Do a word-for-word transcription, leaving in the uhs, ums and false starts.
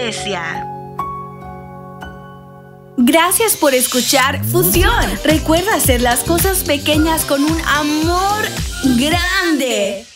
iglesia. Gracias por escuchar Fusión. Recuerda hacer las cosas pequeñas con un amor grande.